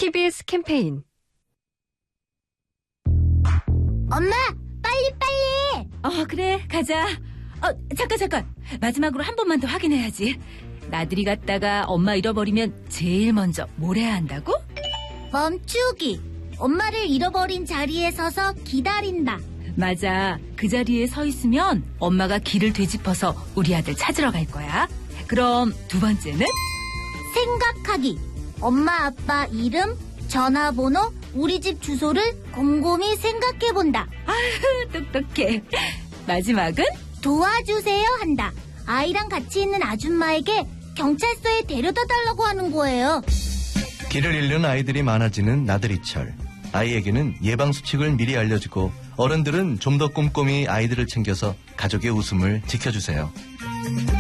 TBS 캠페인. 엄마, 빨리! 그래, 가자. 잠깐. 마지막으로 한 번만 더 확인해야지. 나들이 갔다가 엄마 잃어버리면 제일 먼저 뭘 해야 한다고? 멈추기. 엄마를 잃어버린 자리에 서서 기다린다. 맞아. 그 자리에 서 있으면 엄마가 길을 되짚어서 우리 아들 찾으러 갈 거야. 그럼 두 번째는? 생각하기. 엄마, 아빠 이름, 전화번호, 우리 집 주소를 곰곰이 생각해본다. 똑똑해. 마지막은? 도와주세요 한다. 아이랑 같이 있는 아줌마에게 경찰서에 데려다 달라고 하는 거예요. 길을 잃는 아이들이 많아지는 나들이철. 아이에게는 예방수칙을 미리 알려주고 어른들은 좀 더 꼼꼼히 아이들을 챙겨서 가족의 웃음을 지켜주세요.